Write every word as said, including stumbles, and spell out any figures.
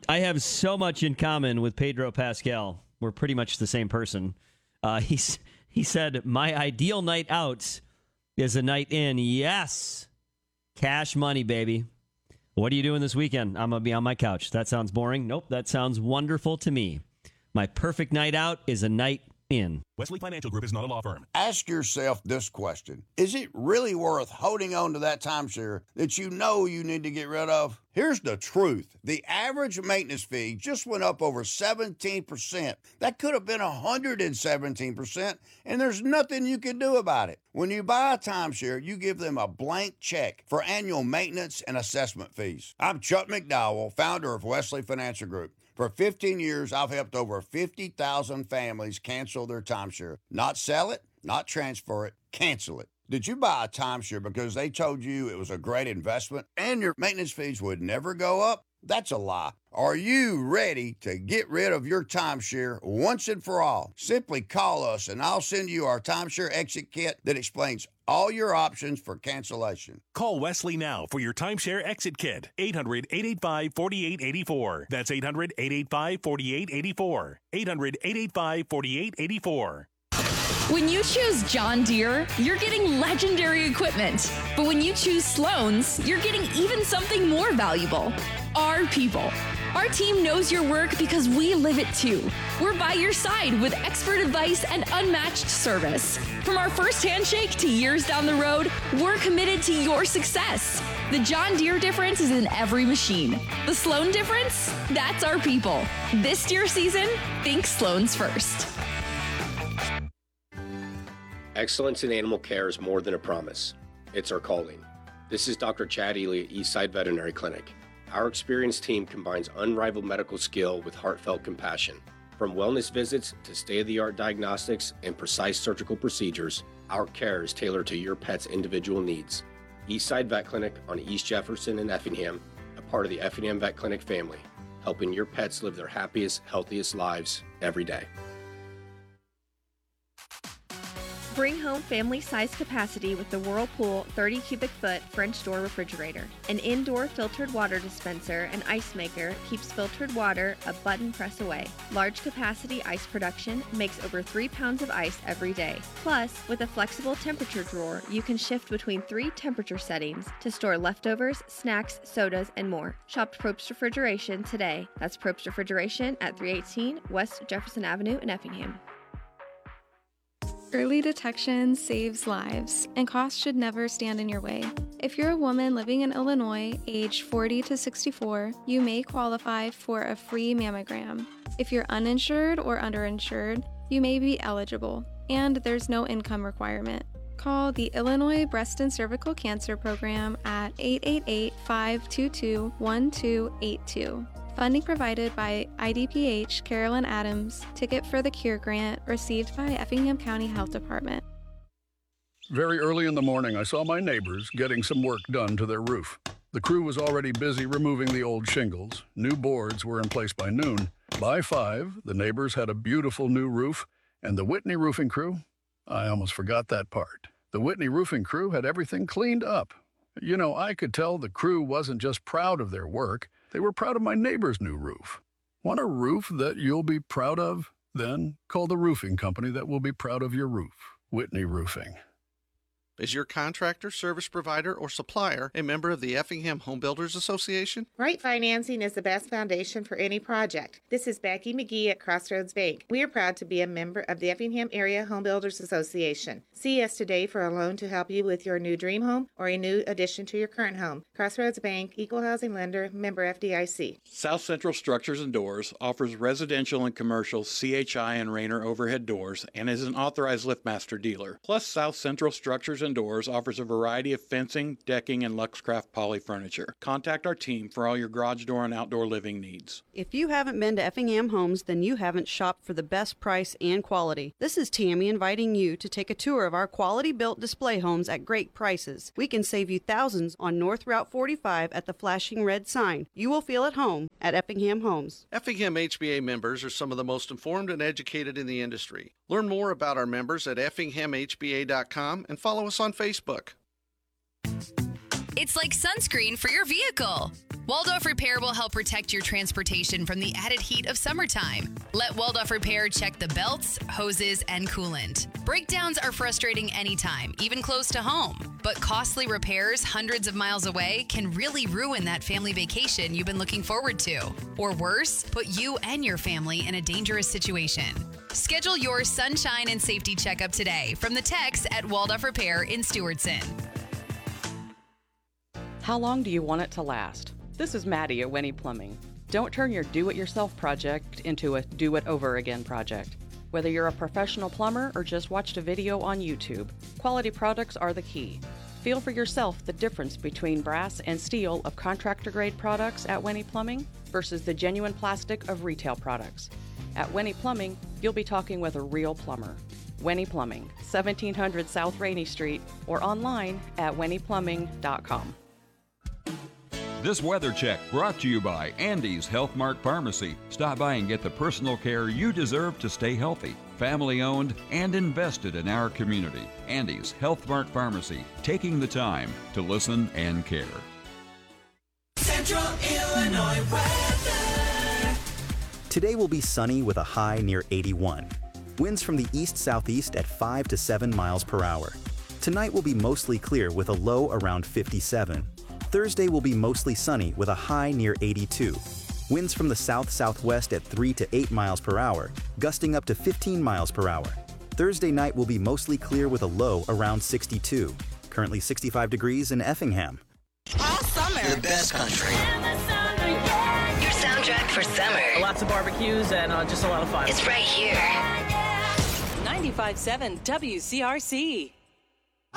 I have so much in common with Pedro Pascal. We're pretty much the same person. Uh, he's, he said, my ideal night out is a night in. Yes. Cash money, baby. What are you doing this weekend? I'm going to be on my couch. That sounds boring. Nope, that sounds wonderful to me. My perfect night out is a night in. Wesley Financial Group is not a law firm. Ask yourself this question. Is it really worth holding on to that timeshare that you know you need to get rid of? Here's the truth. The average maintenance fee just went up over seventeen percent. That could have been one hundred seventeen percent, and there's nothing you can do about it. When you buy a timeshare, you give them a blank check for annual maintenance and assessment fees. I'm Chuck McDowell, founder of Wesley Financial Group. For fifteen years, I've helped over fifty thousand families cancel their timeshare. Not sell it, not transfer it, cancel it. Did you buy a timeshare because they told you it was a great investment and your maintenance fees would never go up? That's a lie. Are you ready to get rid of your timeshare once and for all? Simply call us and I'll send you our timeshare exit kit that explains all your options for cancellation. Call Wesley now for your timeshare exit kit. eight hundred, eight eight five, four eight eight four. That's eight hundred, eight eight five, four eight eight four. eight hundred, eight eight five, four eight eight four. When you choose John Deere, you're getting legendary equipment. But when you choose Sloan's, you're getting even something more valuable. Our people. Our team knows your work because we live it too. We're by your side with expert advice and unmatched service. From our first handshake to years down the road, we're committed to your success. The John Deere difference is in every machine. The Sloan difference? That's our people. This Deere season, think Sloan's first. Excellence in animal care is more than a promise. It's our calling. This is Doctor Chad Ely at Eastside Veterinary Clinic. Our experienced team combines unrivaled medical skill with heartfelt compassion. From wellness visits to state-of-the-art diagnostics and precise surgical procedures, our care is tailored to your pet's individual needs. Eastside Vet Clinic on East Jefferson and Effingham, a part of the Effingham Vet Clinic family, helping your pets live their happiest, healthiest lives every day. Bring home family-size capacity with the Whirlpool thirty cubic foot French door refrigerator. An indoor filtered water dispenser and ice maker keeps filtered water a button press away. Large capacity ice production makes over three pounds of ice every day. Plus, with a flexible temperature drawer, you can shift between three temperature settings to store leftovers, snacks, sodas, and more. Shop Probst Refrigeration today. That's Probst Refrigeration at three eighteen West Jefferson Avenue in Effingham. Early detection saves lives, and costs should never stand in your way. If you're a woman living in Illinois, aged forty to sixty-four, you may qualify for a free mammogram. If you're uninsured or underinsured, you may be eligible, and there's no income requirement. Call the Illinois Breast and Cervical Cancer Program at eight eight eight, five two two, one two eight two. Funding provided by I D P H Carolyn Adams, Ticket for the Cure grant received by Effingham County Health Department. Very early in the morning, I saw my neighbors getting some work done to their roof. The crew was already busy removing the old shingles. New boards were in place by noon. By five, the neighbors had a beautiful new roof, and the Whitney Roofing crew, I almost forgot that part. The Whitney Roofing crew had everything cleaned up. You know, I could tell the crew wasn't just proud of their work, they were proud of my neighbor's new roof. Want a roof that you'll be proud of? Then call the roofing company that will be proud of your roof. Whitney Roofing. Is your contractor, service provider, or supplier a member of the Effingham Home Builders Association? Right financing is the best foundation for any project. This is Becky McGee at Crossroads Bank. We are proud to be a member of the Effingham Area Home Builders Association. See us today for a loan to help you with your new dream home or a new addition to your current home. Crossroads Bank, Equal Housing Lender, member F D I C. South Central Structures and Doors offers residential and commercial C H I and Rainer overhead doors and is an authorized LiftMaster dealer. Plus, South Central Structures and Doors offers a variety of fencing, decking, and Luxcraft poly furniture. Contact our team for all your garage door and outdoor living needs. If you haven't been to Effingham Homes, then you haven't shopped for the best price and quality. This is Tammy inviting you to take a tour of our quality-built display homes at great prices. We can save you thousands on North Route forty-five at the flashing red sign. You will feel at home at Effingham Homes. Effingham H B A members are some of the most informed and educated in the industry. Learn more about our members at effingham h b a dot com and follow us on Facebook. It's like sunscreen for your vehicle. Waldorf Repair will help protect your transportation from the added heat of summertime. Let Waldorf Repair check the belts, hoses, and coolant. Breakdowns are frustrating anytime, even close to home. But costly repairs hundreds of miles away can really ruin that family vacation you've been looking forward to. Or worse, put you and your family in a dangerous situation. Schedule your sunshine and safety checkup today from the techs at Waldorf Repair in Stewardson. How long do you want it to last? This is Maddie at Winnie Plumbing. Don't turn your do-it-yourself project into a do-it-over-again project. Whether you're a professional plumber or just watched a video on YouTube, quality products are the key. Feel for yourself the difference between brass and steel of contractor-grade products at Winnie Plumbing versus the genuine plastic of retail products. At Winnie Plumbing, you'll be talking with a real plumber. Winnie Plumbing, seventeen hundred South Rainey Street, or online at winnie plumbing dot com. This weather check brought to you by Andy's Health Mart Pharmacy. Stop by and get the personal care you deserve to stay healthy. Family owned and invested in our community. Andy's Health Mart Pharmacy, taking the time to listen and care. Central Illinois weather. Today will be sunny with a high near eighty-one. Winds from the east-southeast at five to seven miles per hour. Tonight will be mostly clear with a low around fifty-seven. Thursday will be mostly sunny with a high near eighty-two. Winds from the south-southwest at three to eight miles per hour, gusting up to fifteen miles per hour. Thursday night will be mostly clear with a low around sixty-two. Currently sixty-five degrees in Effingham. All summer. The best country. Your soundtrack for summer. Lots of barbecues and uh, just a lot of fun. It's right here. ninety-five point seven W C R C.